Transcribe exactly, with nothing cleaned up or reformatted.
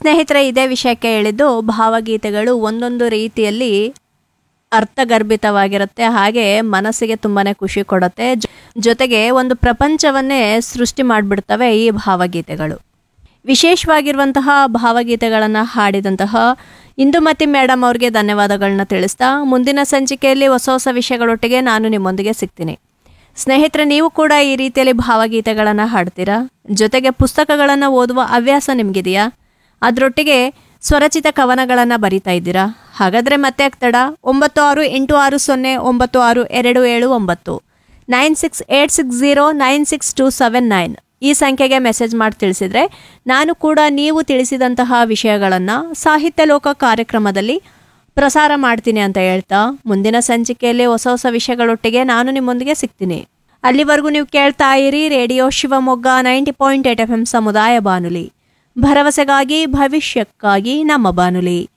ಸ್ನೇಹಿತರೆ, ಇದೇ ವಿಷಯಕ್ಕೆ ಹೇಳಿದ್ದು ಭಾವಗೀತೆಗಳು ಒಂದೊಂದು ರೀತಿಯಲ್ಲಿ ಅರ್ಥಗರ್ಭಿತವಾಗಿರುತ್ತೆ, ಹಾಗೆ ಮನಸ್ಸಿಗೆ ತುಂಬಾ ಖುಷಿ ಕೊಡುತ್ತೆ. ಜೊತೆಗೆ ಒಂದು ಪ್ರಪಂಚವನ್ನೇ ಸೃಷ್ಟಿ ಮಾಡಿಬಿಡ್ತವೆ ಈ ಭಾವಗೀತೆಗಳು. ವಿಶೇಷವಾಗಿರುವಂತಹ ಭಾವಗೀತೆಗಳನ್ನು ಹಾಡಿದಂತಹ ಇಂದುಮತಿ ಮೇಡಮ್ ಅವ್ರಿಗೆ ಧನ್ಯವಾದಗಳನ್ನ ತಿಳಿಸ್ತಾ ಮುಂದಿನ ಸಂಚಿಕೆಯಲ್ಲಿ ಹೊಸ ಹೊಸ ವಿಷಯಗಳೊಟ್ಟಿಗೆ ನಾನು ನಿಮ್ಮೊಂದಿಗೆ ಸಿಗ್ತೀನಿ. ಸ್ನೇಹಿತರೆ, ನೀವು ಕೂಡ ಈ ರೀತಿಯಲ್ಲಿ ಭಾವಗೀತೆಗಳನ್ನು ಹಾಡ್ತೀರಾ? ಜೊತೆಗೆ ಪುಸ್ತಕಗಳನ್ನು ಓದುವ ಹವ್ಯಾಸ ನಿಮಗಿದೆಯಾ? ಅದರೊಟ್ಟಿಗೆ ಸ್ವರಚಿತ ಕವನಗಳನ್ನು ಬರಿತಾ ಇದ್ದೀರಾ? ಹಾಗಾದರೆ ಮತ್ತೆ ಆಗ್ತಡ ಒಂಬತ್ತು ಆರು ಎಂಟು ಆರು ಸೊನ್ನೆ ಒಂಬತ್ತು ಆರು ಎರಡು ಏಳು ಒಂಬತ್ತು nine six eight six zero nine six two seven nine ಈ ಸಂಖ್ಯೆಗೆ ಮೆಸೇಜ್ ಮಾಡಿ ತಿಳಿಸಿದರೆ ನಾನು ಕೂಡ ನೀವು ತಿಳಿಸಿದಂತಹ ವಿಷಯಗಳನ್ನು ಸಾಹಿತ್ಯ ಲೋಕ ಕಾರ್ಯಕ್ರಮದಲ್ಲಿ ಪ್ರಸಾರ ಮಾಡ್ತೀನಿ ಅಂತ ಹೇಳ್ತಾ ಮುಂದಿನ ಸಂಚಿಕೆಯಲ್ಲಿ ಹೊಸ ಹೊಸ ವಿಷಯಗಳೊಟ್ಟಿಗೆ ನಾನು ನಿಮ್ಮೊಂದಿಗೆ ಸಿಗ್ತೀನಿ. ಅಲ್ಲಿವರೆಗೂ ನೀವು ಕೇಳ್ತಾ ಇರಿ radio Shivamogga ninety point eight F M ಸಮುದಾಯ ಬಾನುಲಿ, ಭರವಸೆಗಾಗಿ ಭವಿಷ್ಯಕ್ಕಾಗಿ ನಮ್ಮ ಬಾನುಲಿ.